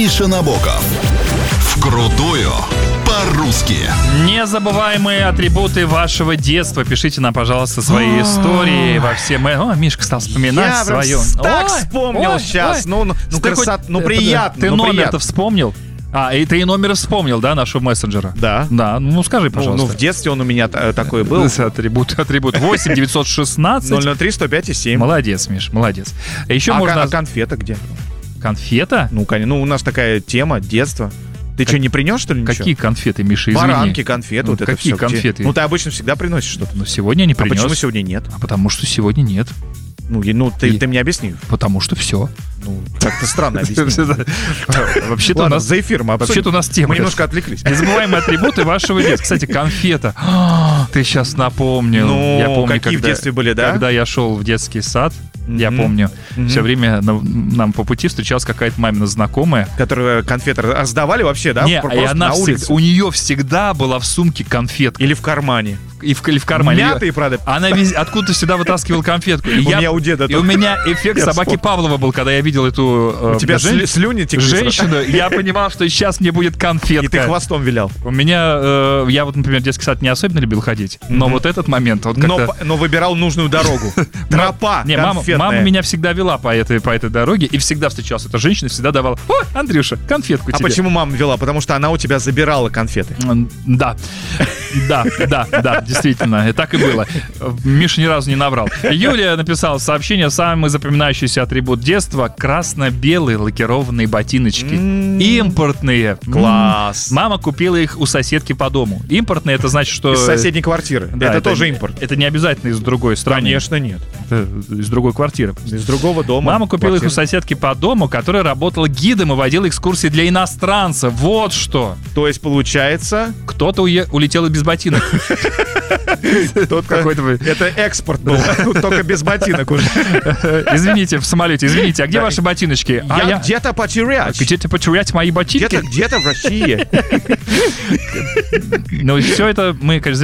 Миша Набоков. Вкрутую по-русски. Незабываемые атрибуты вашего детства. Пишите нам, пожалуйста, свои истории во все... О, Мишка стал вспоминать свою. Так вспомнил сейчас. Приятно. Ты номер-то вспомнил? И ты и номер вспомнил, да, нашего мессенджера? Да. Да, ну скажи, пожалуйста. В детстве он у меня такой был. Атрибут 8 916 003 105 и 7. Молодец, Миш, молодец. Еще можно... А конфета где? Конфета? Ну, у нас такая тема, детство. Ты что, не принес, что ли, ничего? Какие конфеты, Миша, извини? Баранки, конфеты, вот это какие все. конфеты? Ну, ты обычно всегда приносишь что-то. Но сегодня не принес. А почему сегодня нет? Потому что сегодня нет. Ты мне объясни. Потому что все. Как-то странно объяснить. Вообще-то у нас за эфир мы обсудим. Вообще-то у нас тема. Мы немножко отвлеклись. Незабываемые атрибуты вашего детства. Кстати, конфета. Ты сейчас напомнил. Я помню, какие в детстве были, да? Когда я шел в детский сад, я помню, все время нам по пути встречалась какая-то мамина знакомая. Которую конфеты раздавали вообще, да? Не, просто на улице. У нее всегда была в сумке конфетка. Или в кармане. И в кармане. Мятые, правда. Она откуда-то всегда вытаскивала конфетку. У меня у деда. И у меня эффект собаки Павлова был, когда я видел эту... У тебя слюни текли. Женщину. Я понимал, что сейчас мне будет конфетка. И ты хвостом вилял. У меня... Я вот, например, в детский сад не особенно любил ходить. Но вот этот момент... Но выбирал нужную дорогу. Тропа конфетная. Мама меня всегда вела по этой дороге. И всегда встречалась эта женщина. Всегда давала: о, Андрюша, конфетку тебе. А почему мама вела? Потому что она у тебя забирала конфеты. Да, действительно, и так и было. Миша ни разу не наврал. Юлия написала сообщение: самый запоминающийся атрибут детства — красно-белые лакированные ботиночки. Импортные. Класс. Мама купила их у соседки по дому. Импортные — это значит, что... Из соседней квартиры. Да, это тоже импорт. Это не обязательно из другой страны. Конечно, нет. Это из другой квартиры. Из другого дома. Мама купила их у соседки по дому, которая работала гидом и водила экскурсии для иностранцев. Вот что. То есть, получается... Кто-то улетел и без ботинок. Это экспорт был, только без ботинок уже. Извините, в самолете, извините, а где ваши ботиночки? Я где-то потерять. Где-то потерять мои ботинки? Где-то в России. Ну, все это мы, конечно,